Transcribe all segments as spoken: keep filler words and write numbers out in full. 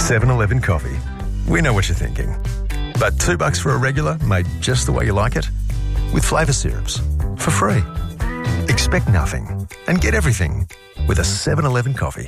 seven eleven coffee. We know what you're thinking. But two bucks for a regular made just the way you like it? With flavour syrups. For free. Expect nothing and get everything with a seven eleven coffee.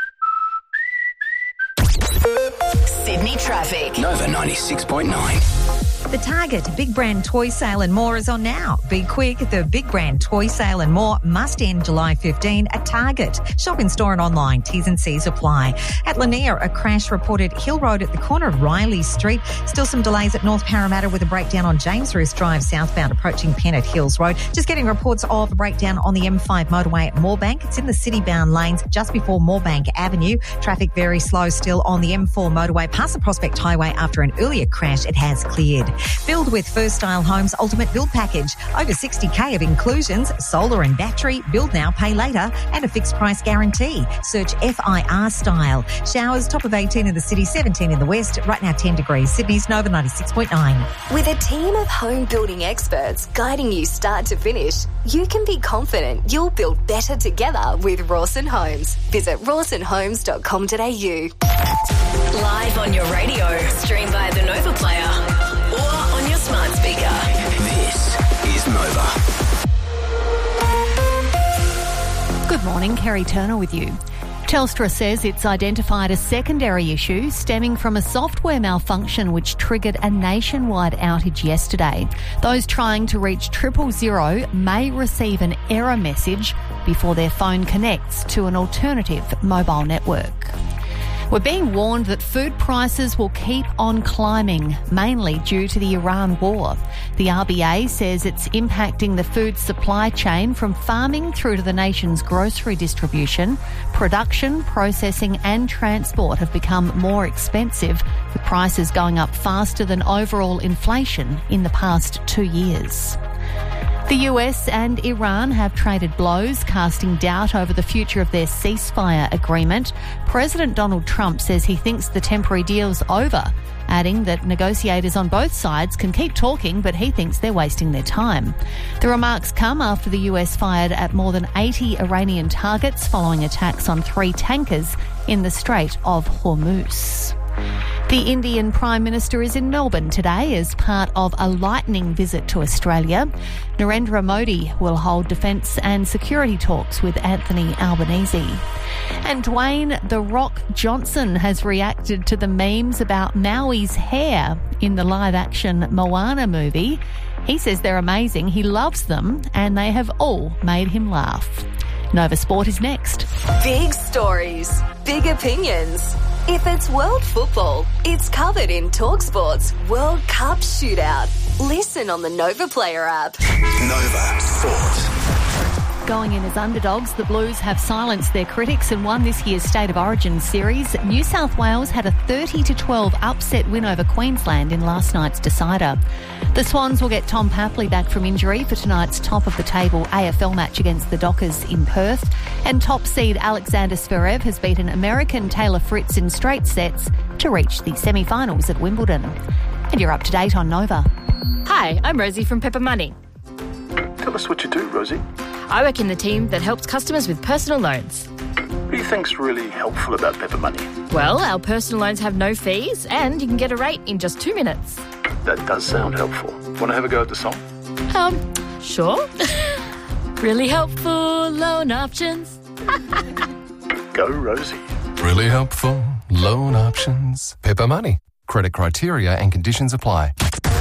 Sydney traffic. Nova ninety-six point nine. The Target Big Brand Toy Sale and More is on now. Be quick, the Big Brand Toy Sale and More must end July fifteenth at Target. Shop in store and online. T's and C's apply. At Lanier, a crash reported Hill Road at the corner of Riley Street. Still some delays at North Parramatta with a breakdown on James Roos Drive southbound approaching Pennant Hills Road. Just getting reports of a breakdown on the M five motorway at Moorebank. It's in the city-bound lanes just before Moorebank Avenue. Traffic very slow still on the M four motorway past the Prospect Highway after an earlier crash. It has cleared. Build with First Style Homes Ultimate Build Package. Over sixty K of inclusions, solar and battery, build now, pay later, and a fixed price guarantee. Search F I R Style. Showers, top of eighteen in the city, seventeen in the west. Right now, ten degrees. Sydney's Nova ninety-six point nine. With a team of home building experts guiding you start to finish, you can be confident you'll build better together with Rawson Homes. Visit rawson homes dot com dot a u. Live on your radio, stream via the Nova Player, or on your smart speaker. This is Nova. Good morning, Kerry Turner with you. Telstra says it's identified a secondary issue stemming from a software malfunction which triggered a nationwide outage yesterday. Those trying to reach triple zero may receive an error message before their phone connects to an alternative mobile network. We're being warned that food prices will keep on climbing, mainly due to the Iran war. The R B A says it's impacting the food supply chain from farming through to the nation's grocery distribution. Production, processing and transport have become more expensive, with prices going up faster than overall inflation in the past two years. The U S and Iran have traded blows, casting doubt over the future of their ceasefire agreement. President Donald Trump says he thinks the temporary deal's over, adding that negotiators on both sides can keep talking, but he thinks they're wasting their time. The remarks come after the U S fired at more than eighty Iranian targets following attacks on three tankers in the Strait of Hormuz. The Indian Prime Minister is in Melbourne today as part of a lightning visit to Australia. Narendra Modi will hold defence and security talks with Anthony Albanese. And Dwayne "The Rock" Johnson has reacted to the memes about Maui's hair in the live-action Moana movie. He says they're amazing, he loves them, and they have all made him laugh. Nova Sport is next. Big stories, big opinions. If it's world football, it's covered in TalkSport's World Cup Shootout. Listen on the Nova Player app. Nova Sport. Going in as underdogs, the Blues have silenced their critics and won this year's State of Origin series. New South Wales had a thirty to twelve upset win over Queensland in last night's decider. The Swans will get Tom Papley back from injury for tonight's top-of-the-table A F L match against the Dockers in Perth. And top seed Alexander Zverev has beaten American Taylor Fritz in straight sets to reach the semi-finals at Wimbledon. And you're up to date on Nova. Hi, I'm Rosie from Pepper Money. Tell us what you do, Rosie. I work in the team that helps customers with personal loans. What do you think's really helpful about Pepper Money? Well, our personal loans have no fees and you can get a rate in just two minutes. That does sound helpful. Want to have a go at the song? Um, sure. Really helpful loan options. Go, Rosie. Really helpful loan options. Pepper Money. Credit criteria and conditions apply.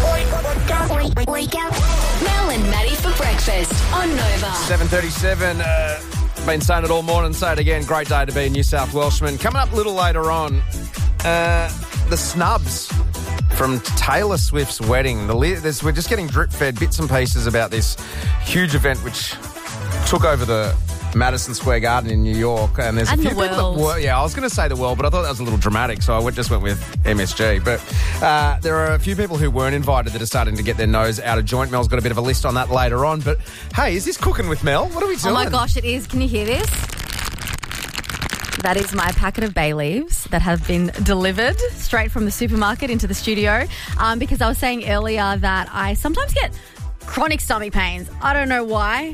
Mel and Maddie for breakfast on Nova. seven thirty-seven. Uh, been saying it all morning. Say it again. Great day to be a New South Welshman. Coming up a little later on, uh, the snubs from Taylor Swift's wedding. The li- this, we're just getting drip-fed bits and pieces about this huge event which took over the Madison Square Garden in New York, and there's and a few the people world. that were, yeah, I was going to say the world, but I thought that was a little dramatic, so I went, just went with M S G. But uh, there are a few people who weren't invited that are starting to get their nose out of joint. Mel's got a bit of a list on that later on. But hey, is this Cooking with Mel? What are we doing? Oh my gosh, it is. Can you hear this? That is my packet of bay leaves that have been delivered straight from the supermarket into the studio. Um, because I was saying earlier that I sometimes get chronic stomach pains. I don't know why.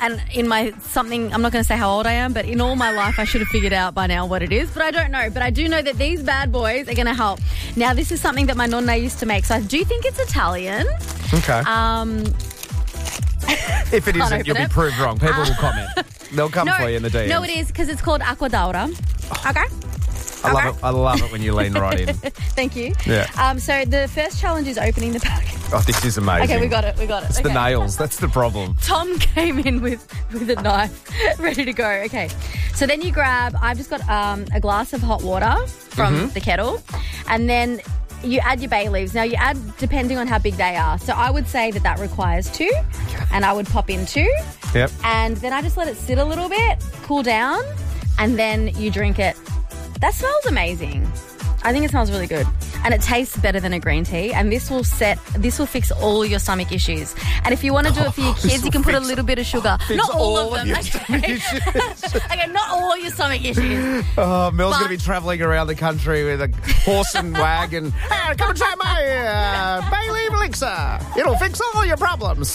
and in my something, I'm not going to say how old I am, but in all my life, I should have figured out by now what it is. But I don't know. But I do know that these bad boys are going to help. Now, this is something that my nonna used to make, so I do think it's Italian. Okay. Um, if it isn't, you'll be it. proved wrong. People will comment. They'll come no, for you in the D Ms. No, it is because it's called Acqua Daura. Okay. I love Okay. it. I love it when you lean right in. Thank you. Yeah. Um, so the first challenge is opening the pack. Oh, this is amazing. Okay, we got it. We got it. It's okay. the nails. That's the problem. Tom came in with, with a knife, ready to go. Okay. So then you grab, I've just got um, a glass of hot water from Mhm. the kettle, and then you add your bay leaves. Now you add depending on how big they are. So I would say that that requires two, and I would pop in two. Yep. And then I just let it sit a little bit, cool down, and then you drink it. That smells amazing. I think it smells really good. And it tastes better than a green tea. And this will set, this will fix all your stomach issues. And if you want to do it for your This kids, you will can put a fix- little bit of sugar. fix Not all, all of of them. your stomach Okay. issues. Okay, not all your stomach issues. Oh, Mel's But- going to be travelling around the country with a horse and wagon. Hey, come and try my uh, bay leaf elixir. It'll fix all your problems.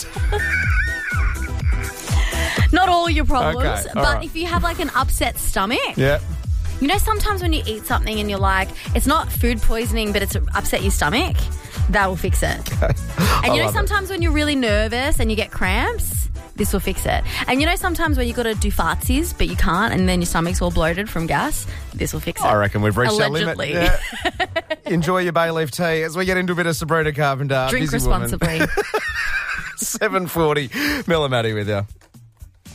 Not all your problems. Okay, all but right. if you have like an upset stomach, Yeah. you know, sometimes when you eat something and you're like, it's not food poisoning, but it's upset your stomach, that will fix it. And I you know, love it. sometimes when you're really nervous and you get cramps, this will fix it. And you know, sometimes when you got to do fartsies, but you can't, and then your stomach's all bloated from gas, this will fix it. I reckon we've reached Allegedly. our limit. Yeah. Enjoy your bay leaf tea as we get into a bit of Sabrina Carpenter. Drink Busy woman. responsibly. seven forty. Mel and Maddie with you.